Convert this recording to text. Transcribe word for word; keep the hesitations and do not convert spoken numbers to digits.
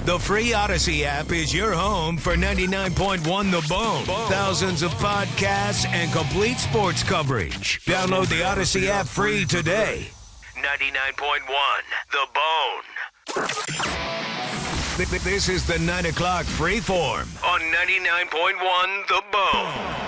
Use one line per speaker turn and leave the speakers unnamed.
The free Odyssey app is your home for ninety-nine point one The Bone. Thousands of podcasts and complete sports coverage. Download the Odyssey app free today. ninety-nine point one The Bone. This is the nine o'clock Freeform on ninety-nine point one The Bone.